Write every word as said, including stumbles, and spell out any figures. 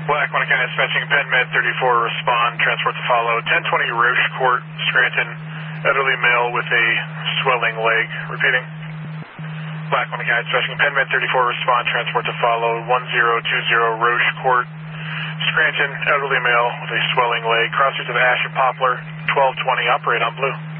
Black, Monica County Dispatching, Penn Med thirty-four, respond, transport to follow. ten twenty Roche Court, Scranton, elderly male with a swelling leg. Repeating. Black, Monica County Dispatching, Penn Med thirty-four, respond, transport to follow. one zero two zero Roche Court, Scranton, elderly male with a swelling leg. Cross streets of Ash and Poplar, twelve twenty, operate on blue.